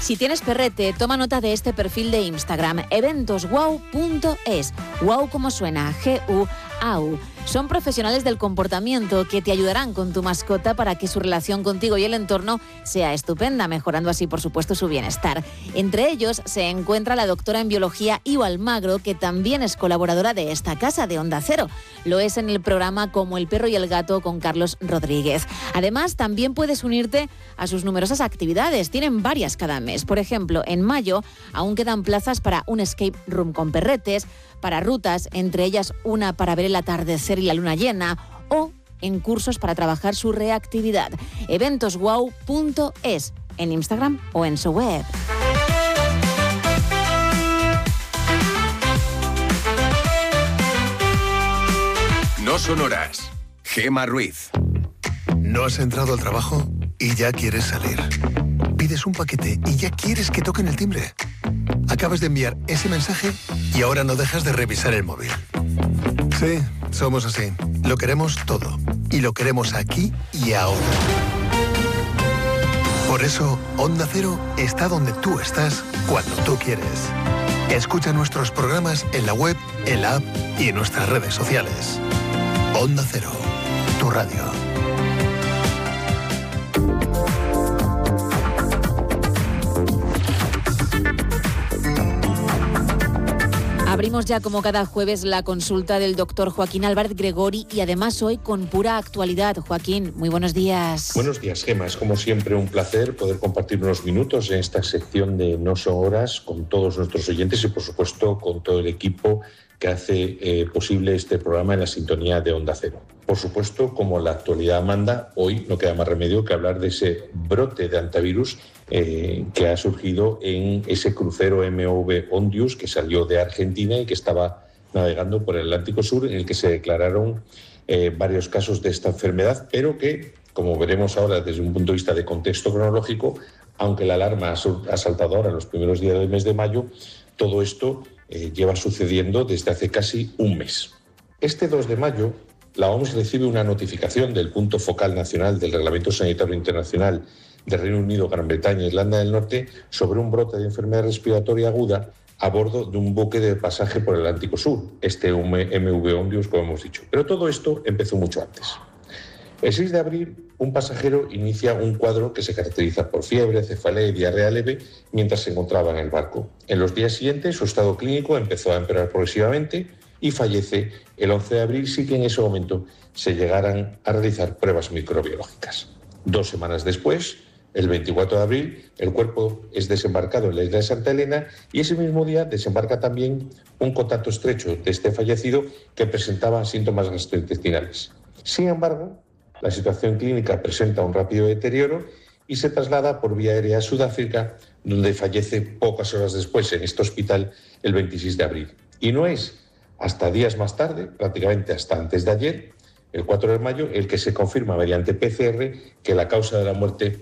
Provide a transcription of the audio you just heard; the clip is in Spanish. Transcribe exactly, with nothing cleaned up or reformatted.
Si tienes perrete, toma nota de este perfil de Instagram, eventos wow punto es. Wow como suena, G U A U. Son profesionales del comportamiento que te ayudarán con tu mascota para que su relación contigo y el entorno sea estupenda, mejorando así, por supuesto, su bienestar. Entre ellos se encuentra la doctora en biología Ivo Almagro, que también es colaboradora de esta casa de Onda Cero. Lo es en el programa Como el perro y el gato con Carlos Rodríguez. Además, también puedes unirte a sus numerosas actividades. Tienen varias cada mes. Por ejemplo, en mayo aún quedan plazas para un escape room con perretes, para rutas, entre ellas una para ver el atardecer y la luna llena, o en cursos para trabajar su reactividad. eventos wow punto es en Instagram o en su web. No son horas. Gema Ruiz. ¿No has entrado al trabajo y ya quieres salir? Pides un paquete y ya quieres que toquen el timbre. Acabas de enviar ese mensaje y ahora no dejas de revisar el móvil. Sí, somos así. Lo queremos todo. Y lo queremos aquí y ahora. Por eso, Onda Cero está donde tú estás cuando tú quieres. Escucha nuestros programas en la web, en la app y en nuestras redes sociales. Onda Cero, tu radio. Abrimos ya como cada jueves la consulta del doctor Joaquín Álvarez Gregori y además hoy con pura actualidad. Joaquín, muy buenos días. Buenos días, Gema. Es como siempre un placer poder compartir unos minutos en esta sección de No son horas con todos nuestros oyentes y por supuesto con todo el equipo que hace eh, posible este programa en la sintonía de Onda Cero. Por supuesto, como la actualidad manda, hoy no queda más remedio que hablar de ese brote de antivirus eh, que ha surgido en ese crucero M V Ondius que salió de Argentina y que estaba navegando por el Atlántico Sur, en el que se declararon eh, varios casos de esta enfermedad, pero que, como veremos ahora desde un punto de vista de contexto cronológico, aunque la alarma ha saltado ahora en los primeros días del mes de mayo, todo esto eh, lleva sucediendo desde hace casi un mes. Este dos de mayo, la O M S recibe una notificación del punto focal nacional del Reglamento Sanitario Internacional de Reino Unido, Gran Bretaña e Irlanda del Norte sobre un brote de enfermedad respiratoria aguda a bordo de un buque de pasaje por el Atlántico Sur, este M V Ondius, como hemos dicho. Pero todo esto empezó mucho antes. El seis de abril, un pasajero inicia un cuadro que se caracteriza por fiebre, cefalea y diarrea leve mientras se encontraba en el barco. En los días siguientes, su estado clínico empezó a empeorar progresivamente y fallece el once de abril sin que en ese momento se llegaran a realizar pruebas microbiológicas. Dos semanas después, el veinticuatro de abril, el cuerpo es desembarcado en la isla de Santa Elena y ese mismo día desembarca también un contacto estrecho de este fallecido que presentaba síntomas gastrointestinales. Sin embargo, la situación clínica presenta un rápido deterioro y se traslada por vía aérea a Sudáfrica, donde fallece pocas horas después en este hospital el veintiséis de abril. Y no es hasta días más tarde, prácticamente hasta antes de ayer, el cuatro de mayo, el que se confirma mediante P C R que la causa de la muerte